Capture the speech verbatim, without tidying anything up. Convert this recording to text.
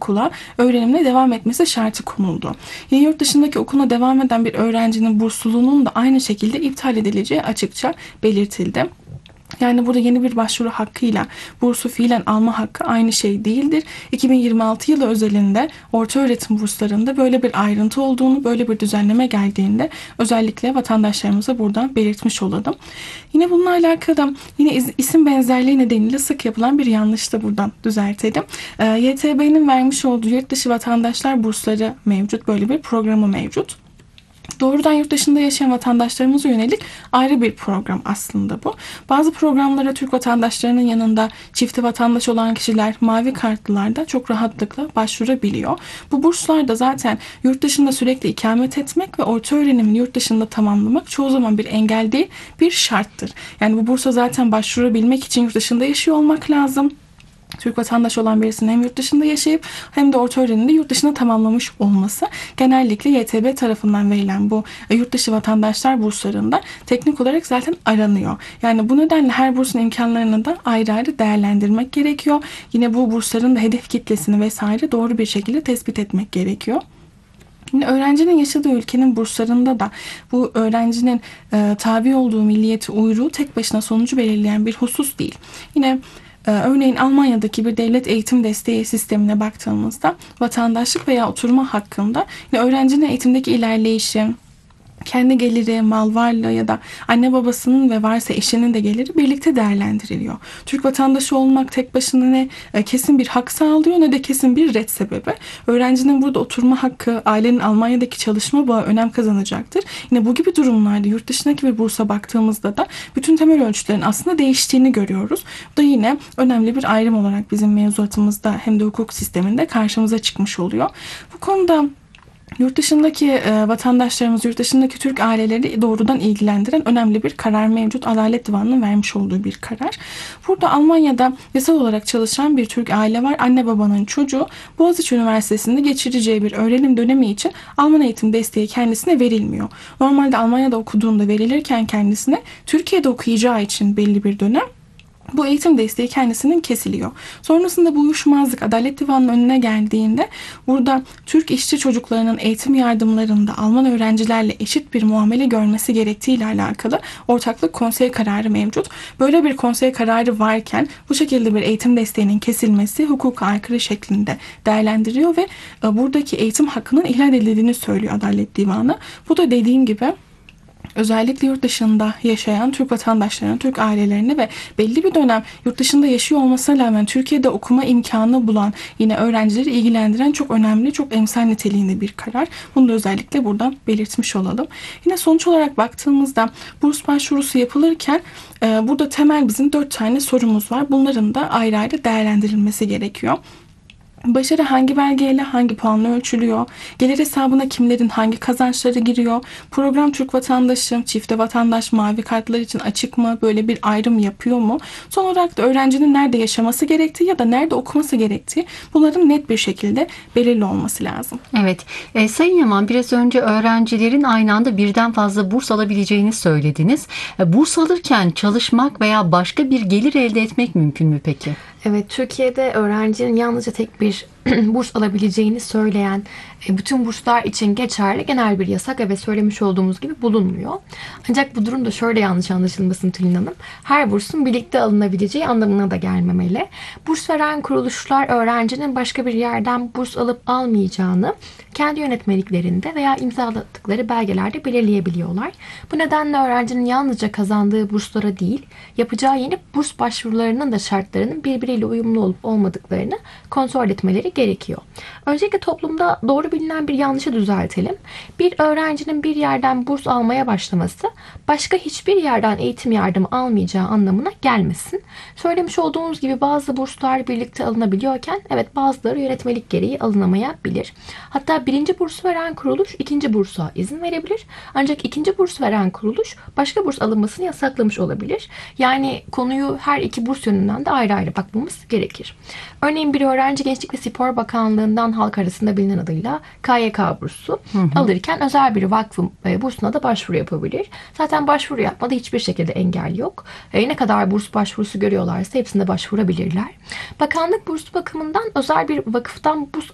okula öğrenimine devam etmesi şartı konuldu. Yine yurt dışındaki okuluna devam eden bir öğrencinin bursluluğunun da aynı şekilde iptal edileceği açıkça belirtildi. Yani burada yeni bir başvuru hakkıyla bursu fiilen alma hakkı aynı şey değildir. iki bin yirmi altı yılı özelinde ortaöğretim burslarında böyle bir ayrıntı olduğunu, böyle bir düzenleme geldiğinde özellikle vatandaşlarımıza buradan belirtmiş olalım. Yine bununla alakalı da yine isim benzerliği nedeniyle sık yapılan bir yanlış da buradan düzeltelim. E, Y T B'nin vermiş olduğu yurt dışı vatandaşlar bursları mevcut. Böyle bir programı mevcut. Doğrudan yurt dışında yaşayan vatandaşlarımıza yönelik ayrı bir program aslında bu. Bazı programlara Türk vatandaşlarının yanında çifte vatandaş olan kişiler mavi kartlılarda çok rahatlıkla başvurabiliyor. Bu burslar da zaten yurt dışında sürekli ikamet etmek ve orta öğrenimini yurt dışında tamamlamak çoğu zaman bir engel değil, bir şarttır. Yani bu bursa zaten başvurabilmek için yurt dışında yaşıyor olmak lazım. Türk vatandaşı olan birisinin hem yurt dışında yaşayıp hem de orta öğrenimde yurt dışında tamamlamış olması genellikle Y T B tarafından verilen bu yurt dışı vatandaşlar burslarında teknik olarak zaten aranıyor. Yani bu nedenle her bursun imkanlarını da ayrı ayrı değerlendirmek gerekiyor. Yine bu bursların da hedef kitlesini vesaire doğru bir şekilde tespit etmek gerekiyor. Yine öğrencinin yaşadığı ülkenin burslarında da bu öğrencinin e, tabi olduğu milliyeti, uyruğu tek başına sonucu belirleyen bir husus değil. Yine Ee, örneğin Almanya'daki bir devlet eğitim desteği sistemine baktığımızda vatandaşlık veya oturma hakkında yine öğrencinin eğitimdeki ilerleyişi, kendi geliri, mal varlığı ya da anne babasının ve varsa eşinin de geliri birlikte değerlendiriliyor. Türk vatandaşı olmak tek başına ne kesin bir hak sağlıyor ne de kesin bir ret sebebi. Öğrencinin burada oturma hakkı, ailenin Almanya'daki çalışma bağı önem kazanacaktır. Yine bu gibi durumlarda yurt dışındaki bir bursa baktığımızda da bütün temel ölçütlerin aslında değiştiğini görüyoruz. Bu da yine önemli bir ayrım olarak bizim mevzuatımızda hem de hukuk sisteminde karşımıza çıkmış oluyor. Bu konuda yurt dışındaki e, vatandaşlarımız, yurt dışındaki Türk aileleri doğrudan ilgilendiren önemli bir karar mevcut. Adalet Divanı'nın vermiş olduğu bir karar. Burada Almanya'da yasal olarak çalışan bir Türk aile var. Anne babanın çocuğu Boğaziçi Üniversitesi'nde geçireceği bir öğrenim dönemi için Alman eğitim desteği kendisine verilmiyor. Normalde Almanya'da okuduğunda verilirken kendisine Türkiye'de okuyacağı için belli bir dönem bu eğitim desteği kendisinin kesiliyor. Sonrasında bu uyuşmazlık Adalet Divanı'nın önüne geldiğinde burada Türk işçi çocuklarının eğitim yardımlarında Alman öğrencilerle eşit bir muamele görmesi gerektiği ile alakalı ortaklık konsey kararı mevcut. Böyle bir konsey kararı varken bu şekilde bir eğitim desteğinin kesilmesi hukuka aykırı şeklinde değerlendiriyor ve buradaki eğitim hakkının ihlal edildiğini söylüyor Adalet Divanı. Bu da dediğim gibi özellikle yurt dışında yaşayan Türk vatandaşlarına, Türk ailelerine ve belli bir dönem yurt dışında yaşıyor olmasına rağmen Türkiye'de okuma imkanı bulan yine öğrencileri ilgilendiren çok önemli, çok emsal niteliğinde bir karar. Bunu da özellikle buradan belirtmiş olalım. Yine sonuç olarak baktığımızda burs başvurusu yapılırken e, burada temel bizim dört tane sorumuz var. Bunların da ayrı ayrı değerlendirilmesi gerekiyor. Başarı hangi belgeyle, hangi puanla ölçülüyor? Gelir hesabına kimlerin hangi kazançları giriyor? Program Türk vatandaşı, çifte vatandaş, mavi kartlar için açık mı? Böyle bir ayrım yapıyor mu? Son olarak da öğrencinin nerede yaşaması gerektiği ya da nerede okuması gerektiği bunların net bir şekilde belirli olması lazım. Evet. E, Sayın Yaman, biraz önce öğrencilerin aynı anda birden fazla burs alabileceğini söylediniz. E, burs alırken çalışmak veya başka bir gelir elde etmek mümkün mü peki? Evet, Türkiye'de öğrencinin yalnızca tek bir burs alabileceğini söyleyen, bütün burslar için geçerli genel bir yasak, evet söylemiş olduğumuz gibi bulunmuyor. Ancak bu durum da şöyle yanlış anlaşılmasın Tülin Hanım. Her bursun birlikte alınabileceği anlamına da gelmemeli. Burs veren kuruluşlar öğrencinin başka bir yerden burs alıp almayacağını kendi yönetmeliklerinde veya imzaladıkları belgelerde belirleyebiliyorlar. Bu nedenle öğrencinin yalnızca kazandığı burslara değil, yapacağı yeni burs başvurularının da şartlarının birbiriyle uyumlu olup olmadıklarını kontrol etmeleri gerekiyor. Öncelikle toplumda doğru bilinen bir yanlışı düzeltelim. Bir öğrencinin bir yerden burs almaya başlaması başka hiçbir yerden eğitim yardımı almayacağı anlamına gelmesin. Söylemiş olduğumuz gibi bazı burslar birlikte alınabiliyorken evet bazıları yönetmelik gereği alınamayabilir. Hatta birinci bursu veren kuruluş ikinci bursa izin verebilir. Ancak ikinci burs veren kuruluş başka burs alınmasını yasaklamış olabilir. Yani konuyu her iki burs yönünden de ayrı ayrı bakmamız gerekir. Örneğin bir öğrenci Gençlik ve Spor Bakanlığı'ndan halk arasında bilinen adıyla K Y K bursu hı hı. alırken özel bir vakfın bursuna da başvuru yapabilir. Zaten başvuru yapmada hiçbir şekilde engel yok. E, ne kadar burs başvurusu görüyorlarsa hepsinde başvurabilirler. Bakanlık bursu bakımından özel bir vakıftan burs